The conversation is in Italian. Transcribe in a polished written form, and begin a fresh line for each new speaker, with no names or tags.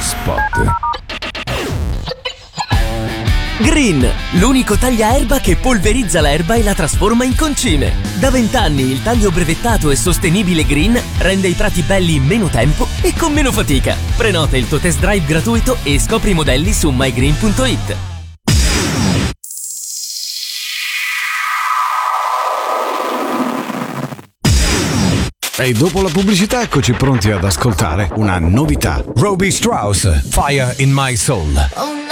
Spot.
Green, l'unico tagliaerba che polverizza l'erba e la trasforma in concime. Da 20 anni il taglio brevettato e sostenibile Green rende i prati belli in meno tempo e con meno fatica. Prenota il tuo test drive gratuito e scopri i modelli su mygreen.it.
E dopo la pubblicità eccoci pronti ad ascoltare una novità. Robbie Strauss, Fire in My Soul.
Oh no.